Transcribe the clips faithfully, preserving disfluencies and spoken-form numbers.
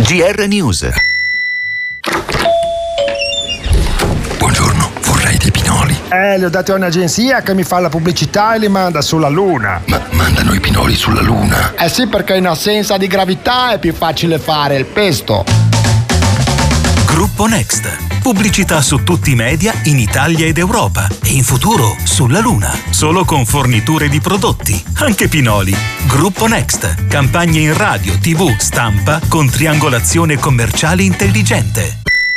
G R News. Buongiorno, vorrei dei pinoli. Eh, li ho dati a un'agenzia che mi fa la pubblicità e li manda sulla Luna. Ma mandano i pinoli sulla Luna? Eh sì, perché in assenza di gravità è più facile fare il pesto. Gruppo Next. Pubblicità su tutti i media in Italia ed Europa e in futuro sulla Luna. Solo con forniture di prodotti, anche pinoli. Gruppo Next. Campagne in radio, tivù, stampa con triangolazione commerciale intelligente.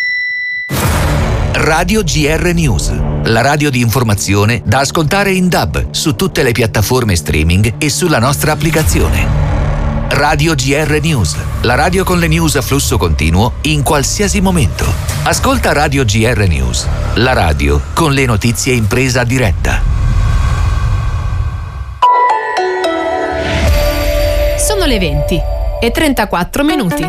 Radio G R News. La radio di informazione da ascoltare in D A B su tutte le piattaforme streaming e sulla nostra applicazione. Radio G R News, la radio con le news a flusso continuo in qualsiasi momento. Ascolta Radio G R News, la radio con le notizie in presa diretta. Sono le venti e trentaquattro minuti.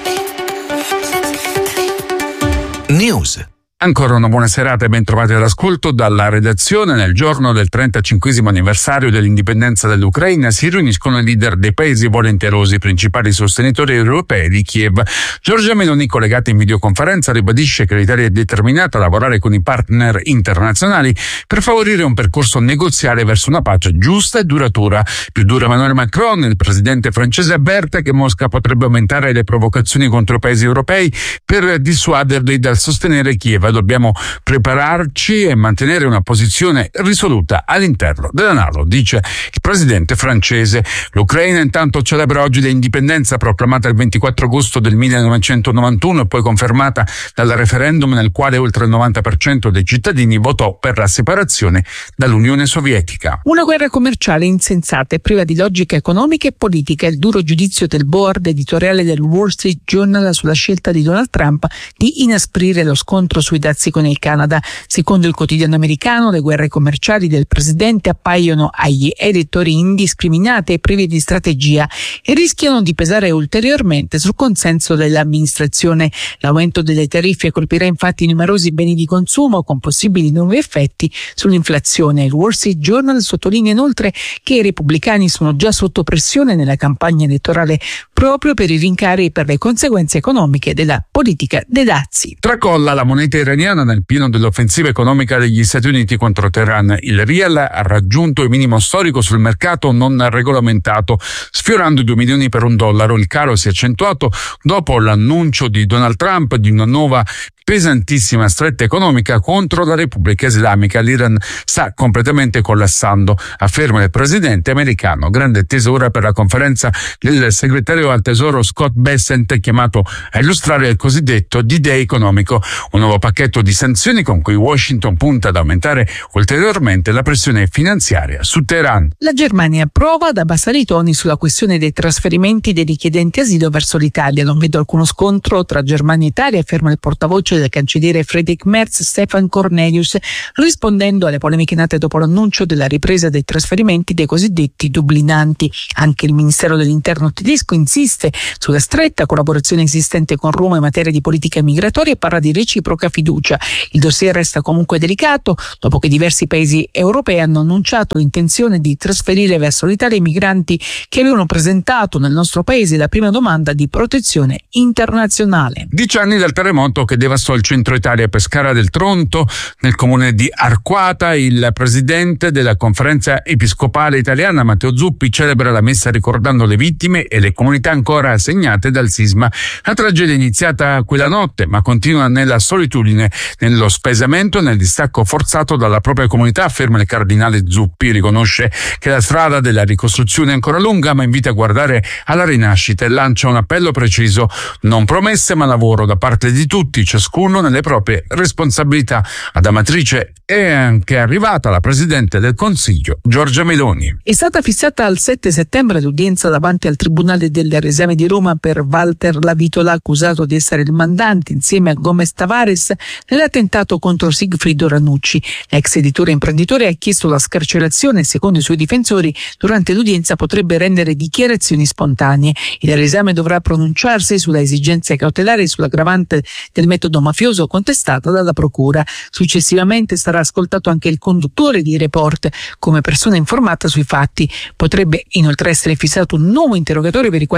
News. Ancora una buona serata e ben trovati all'ascolto dalla redazione. Nel giorno del trentacinquesimo anniversario dell'indipendenza dell'Ucraina si riuniscono i leader dei paesi volenterosi, i principali sostenitori europei di Kiev. Giorgia Meloni, collegata in videoconferenza, ribadisce che l'Italia è determinata a lavorare con i partner internazionali per favorire un percorso negoziale verso una pace giusta e duratura. Più duro Emmanuel Macron, il presidente francese, avverte che Mosca potrebbe aumentare le provocazioni contro i paesi europei per dissuaderli dal sostenere Kiev. Dobbiamo prepararci e mantenere una posizione risoluta all'interno della NATO, dice il presidente francese. L'Ucraina intanto celebra oggi l'indipendenza, proclamata il ventiquattro agosto del millenovecentonovantuno e poi confermata dal referendum nel quale oltre il novanta per cento dei cittadini votò per la separazione dall'Unione Sovietica. Una guerra commerciale insensata e priva di logica economica e politica. Il duro giudizio del board editoriale del Wall Street Journal sulla scelta di Donald Trump di inasprire lo scontro sui dazi con il Canada. Secondo il quotidiano americano, le guerre commerciali del presidente appaiono agli elettori indiscriminate e prive di strategia e rischiano di pesare ulteriormente sul consenso dell'amministrazione. L'aumento delle tariffe colpirà infatti numerosi beni di consumo, con possibili nuovi effetti sull'inflazione. Il Wall Street Journal sottolinea inoltre che i repubblicani sono già sotto pressione nella campagna elettorale proprio per i rincari e per le conseguenze economiche della politica dei dazi. Tracolla la moneta iraniana nel pieno dell'offensiva economica degli Stati Uniti contro Teheran. Il rial ha raggiunto il minimo storico sul mercato non regolamentato, sfiorando i due milioni per un dollaro. Il calo si è accentuato dopo l'annuncio di Donald Trump di una nuova pesantissima stretta economica contro la Repubblica Islamica. L'Iran sta completamente collassando, afferma il presidente americano. Grande attesa ora per la conferenza del segretario al tesoro Scott Bessent, chiamato a illustrare il cosiddetto D-Day economico, un nuovo pacchetto di sanzioni con cui Washington punta ad aumentare ulteriormente la pressione finanziaria su Teheran. La Germania prova ad abbassare i toni sulla questione dei trasferimenti dei richiedenti asilo verso l'Italia. Non vedo alcuno scontro tra Germania e Italia, afferma il portavoce del cancelliere Friedrich Merz, Stefan Cornelius, rispondendo alle polemiche nate dopo l'annuncio della ripresa dei trasferimenti dei cosiddetti dublinanti. Anche il Ministero dell'Interno tedesco insiste sulla stretta collaborazione esistente con Roma in materia di politica migratoria e parla di reciproca fiducia. Il dossier resta comunque delicato dopo che diversi paesi europei hanno annunciato l'intenzione di trasferire verso l'Italia i migranti che avevano presentato nel nostro paese la prima domanda di protezione internazionale. Dieci anni dal terremoto che devastò il centro Italia. Pescara del Tronto, nel comune di Arquata, il presidente della Conferenza Episcopale Italiana, Matteo Zuppi, celebra la messa ricordando le vittime e le comunità ancora segnate dal sisma. La tragedia è iniziata quella notte, ma continua nella solitudine, nello spesamento e nel distacco forzato dalla propria comunità, afferma il cardinale Zuppi. Riconosce che la strada della ricostruzione è ancora lunga, ma invita a guardare alla rinascita e lancia un appello preciso: non promesse ma lavoro da parte di tutti, ciascuno nelle proprie responsabilità. Ad Amatrice è anche arrivata la Presidente del Consiglio, Giorgia Meloni. È stata fissata al sette settembre l'udienza davanti al Tribunale del Riesame di Roma per Walter Lavitola, accusato di essere il mandante insieme a Gomez Tavares nell'attentato contro Sigfrido Ranucci. L'ex editore imprenditore ha chiesto la scarcerazione e, secondo i suoi difensori, durante l'udienza potrebbe rendere dichiarazioni spontanee. Il riesame dovrà pronunciarsi sulla esigenza cautelare e sull'aggravante del metodo mafioso contestata dalla procura. Successivamente sarà ascoltato anche il conduttore di Report come persona informata sui fatti. Potrebbe inoltre essere fissato un nuovo interrogatorio per i quattro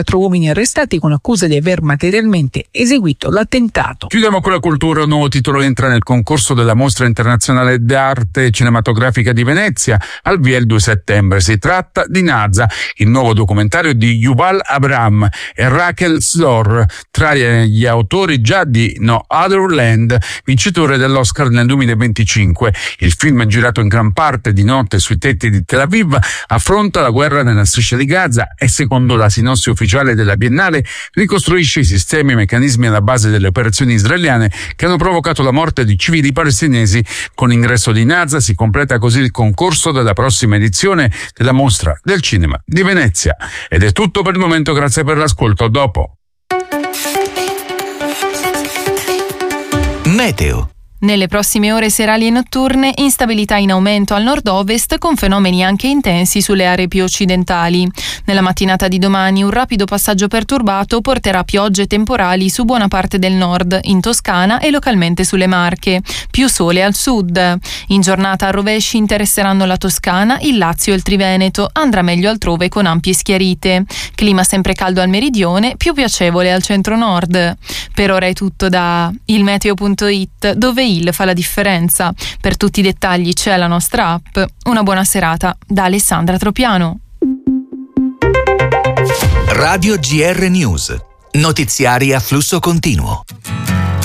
quattro uomini arrestati con accuse di aver materialmente eseguito l'attentato. Chiudiamo con la cultura. Un nuovo titolo entra nel concorso della Mostra Internazionale d'Arte Cinematografica di Venezia, al via il due settembre. Si tratta di Naza, il nuovo documentario di Yuval Abraham e Rachel Szor, tra gli autori già di No Other Land, vincitore dell'Oscar nel duemilaventicinque. Il film, girato in gran parte di notte sui tetti di Tel Aviv, affronta la guerra nella striscia di Gaza e, secondo la sinossi ufficiale della Biennale, ricostruisce i sistemi e i meccanismi alla base delle operazioni israeliane che hanno provocato la morte di civili palestinesi. Con l'ingresso di Naza si completa così il concorso della prossima edizione della Mostra del Cinema di Venezia. Ed è tutto per il momento, grazie per l'ascolto, a dopo. Meteo. Nelle prossime ore serali e notturne, instabilità in aumento al nord-ovest con fenomeni anche intensi sulle aree più occidentali. Nella mattinata di domani un rapido passaggio perturbato porterà piogge temporali su buona parte del nord, in Toscana e localmente sulle Marche. Più sole al sud. In giornata a rovesci interesseranno la Toscana, il Lazio e il Triveneto. Andrà meglio altrove con ampie schiarite. Clima sempre caldo al meridione, più piacevole al centro-nord. Per ora è tutto da il meteo punto it, dove il fa la differenza. Per tutti i dettagli c'è la nostra app. Una buona serata da Alessandra Tropiano. Radio G R News. Notiziari a flusso continuo.